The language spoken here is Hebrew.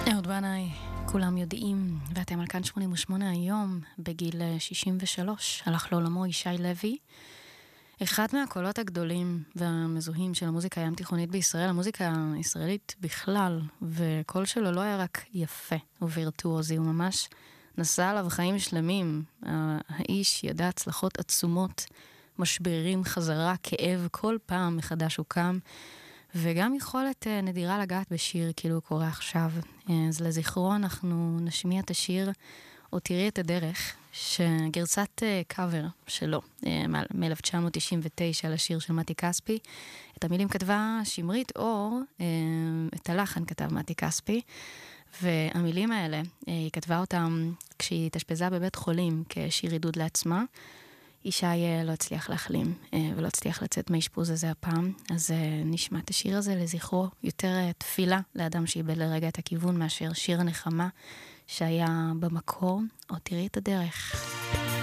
אהוד בנאי, כולם יודעים, ואתם על כאן 88 היום, בגיל 63, הלך לעולמו ישי לוי, אחד מהקולות הגדולים והמזוהים של המוזיקה הים תיכונית בישראל, המוזיקה הישראלית בכלל, וקול שלו לא היה רק יפה ווירטואוזי, הוא ממש נסע עליו חיים שלמים. האיש ידע הצלחות עצומות, משברים, חזרה, כאב, כל פעם מחדש הוא קם, וגם יכולת נדירה לגעת בשיר כאילו הוא קורא עכשיו. אז לזכרו אנחנו נשמיע את השיר או תראי את הדרך, שגרסת קאבר שלו מ-1999 לשיר של מתי כספי. את המילים כתבה שמרית אור, את הלחן כתב מתי כספי, והמילים האלה היא כתבה אותם כשהיא התאשפזה בבית חולים כשיר עידוד לעצמה. ישי לא הצליח להחלים ולא הצליח לצאת מהאשפוז הזה הפעם, אז נשמע את השיר הזה לזכרו, יותר תפילה לאדם שאיבד לרגע את הכיוון מאשר שיר הנחמה שהיה במקור, או תראי את הדרך.